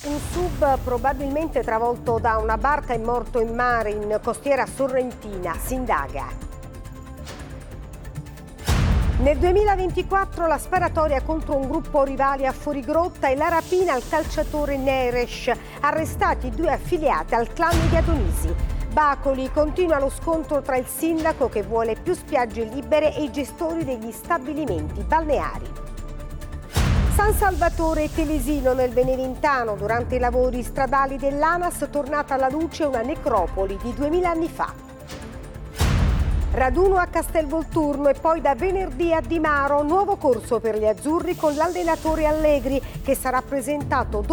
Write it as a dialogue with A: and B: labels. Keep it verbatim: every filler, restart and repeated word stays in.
A: Un sub probabilmente travolto da una barca e morto in mare in costiera sorrentina. Si indaga. Nel duemilaventiquattro la sparatoria contro un gruppo rivale a Fuorigrotta e la rapina al calciatore Neres. Arrestati due affiliati al clan di Adonisi. Bacoli, continua lo scontro tra il sindaco che vuole più spiagge libere e i gestori degli stabilimenti balneari. San Salvatore e Telesino nel Beneventano, durante i lavori stradali dell'ANAS, tornata alla luce una necropoli di duemila anni fa. Raduno a Castelvolturno e poi da venerdì a Di Maro, nuovo corso per gli azzurri con l'allenatore Allegri che sarà presentato